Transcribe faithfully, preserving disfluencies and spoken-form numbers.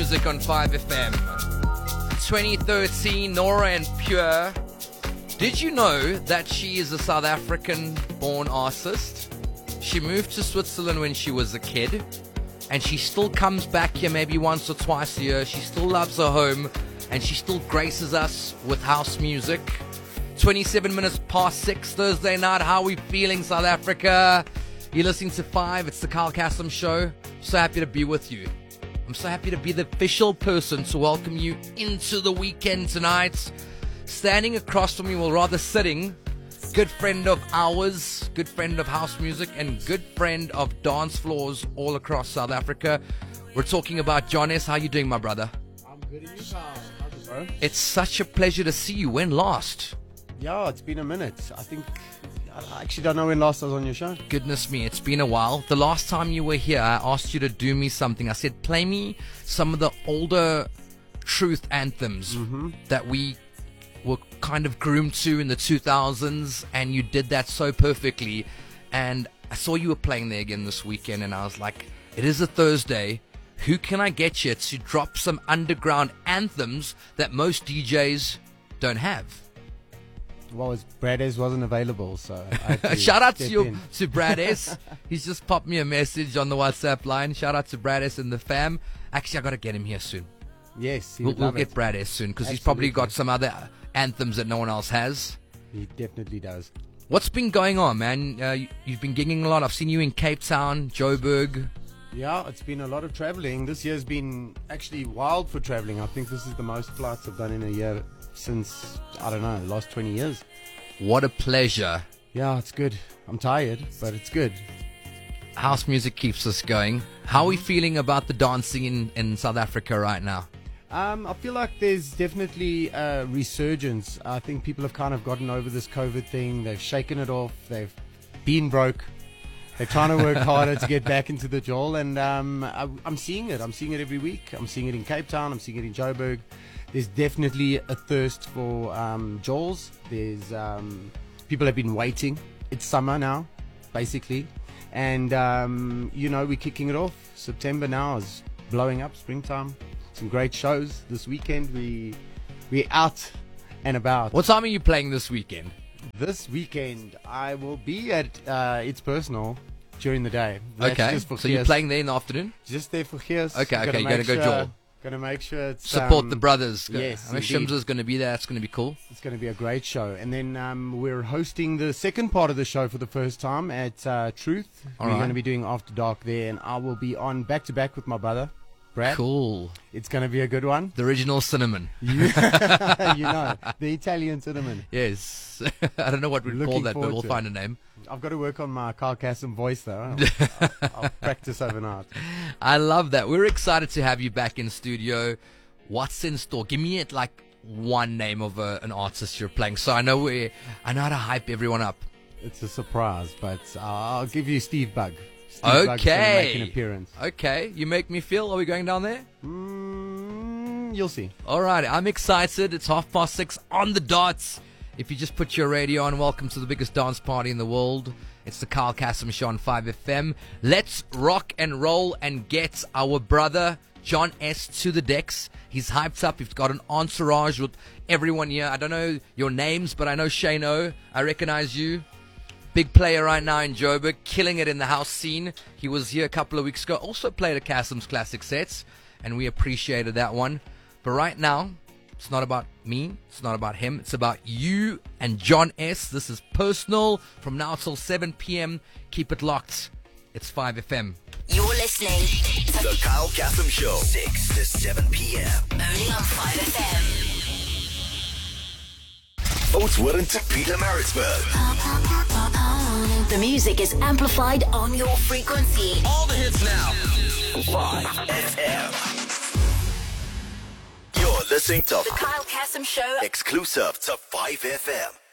music on five F M. twenty thirteen, Nora En Pure. Did you know that she is a South African-born artist? She moved to Switzerland when she was a kid, and she still comes back here maybe once or twice a year. She still loves her home, and she still graces us with house music. twenty-seven minutes past six Thursday night. How are we feeling, South Africa? You're listening to Five. It's the Kyle Kasem Show. So happy to be with you. I'm so happy to be the official person to welcome you into the weekend tonight. Standing across from me, well, rather sitting, good friend of ours, good friend of house music, and good friend of dance floors all across South Africa. We're talking about John S. How you doing, my brother? I'm good, and you, Kyle? How's it, bro? It's such a pleasure to see you. When last? Yeah, it's been a minute. I think, I actually don't know when last I was on your show. Goodness me, it's been a while. The last time you were here, I asked you to do me something. I said, play me some of the older truth anthems mm-hmm. that we were kind of groomed to in the two thousands, and you did that so perfectly. And I saw you were playing there again this weekend, and I was like, it is a Thursday. Who can I get you to drop some underground anthems that most D Js don't have? Well, it's Brad S wasn't available, so I had to shout out to you, in. to Brad S. He's just popped me a message on the WhatsApp line. Shout out to Brad S and the fam. Actually, I got to get him here soon. Yes, we'll, we'll get it. Brad S soon, because he's probably got some other anthems that no one else has. He definitely does. What's been going on, man? Uh, you, you've been gigging a lot. I've seen you in Cape Town, Joburg. Yeah, it's been a lot of traveling. This year's been actually wild for traveling. I think this is the most flights I've done in a year since, I don't know, the last twenty years. What a pleasure. Yeah, it's good. I'm tired, but it's good. House music keeps us going. How are we feeling about the dancing in, in South Africa right now? Um, I feel like there's definitely a resurgence. I think people have kind of gotten over this COVID thing. They've shaken it off. They've been broke. They're trying to work harder to get back into the jol, and um, I, I'm seeing it. I'm seeing it every week. I'm seeing it in Cape Town. I'm seeing it in Joburg. There's definitely a thirst for um, jols. There's um, people have been waiting. It's summer now, basically, and um, you know, we're kicking it off. September now is blowing up. Springtime. Some great shows this weekend. We we're out and about. What time are you playing this weekend? This weekend, I will be at uh, It's Personal during the day. That's okay, just for so you're playing there in the afternoon? Just there for Gears. Okay, okay, you're going to go sure, Joel. Going to make sure it's... Support um, the brothers. Yes, I know Shimza's going to be there. That's going to be cool. It's going to be a great show. And then um, we're hosting the second part of the show for the first time at uh, Truth. All we're right. going to be doing After Dark there, and I will be on back-to-back with my brother, Brad. Cool. It's going to be a good one. The original cinnamon. you know, the Italian cinnamon. Yes. I don't know what we'd Looking call that, but we'll to find it. a name. I've got to work on my Kyle Kasem voice, though. I'll, I'll, I'll practice overnight. I love that. We're excited to have you back in studio. What's in store? Give me it like one name of a, an artist you're playing, so I know we, I know how to hype everyone up. It's a surprise, but I'll give you Steve Bug. Steve Okay. Bug's gonna make an appearance. Okay. You make me feel. Are we going down there? Mm, you'll see. All right. I'm excited. It's half past six on the dots. If you just put your radio on, welcome to the biggest dance party in the world. It's the Kyle Kasem Show on five F M. Let's rock and roll and get our brother John S to the decks. He's hyped up. He's got an entourage with everyone here. I don't know your names, but I know Shane O. I recognize you. Big player right now in Joburg, killing it in the house scene. He was here a couple of weeks ago. Also played at Kasem's Classic Sets, and we appreciated that one. But right now, it's not about me. It's not about him. It's about you and John S. This is personal from now till seven p.m. Keep it locked. It's five F M. You're listening to The Kyle Kasem Show, six to seven p.m. only on five F M. Oudtshoorn to Pietermaritzburg. The music is amplified on your frequency. All the hits now. five F M. You're listening to The Kyle Kasem Show. exclusive to five F M.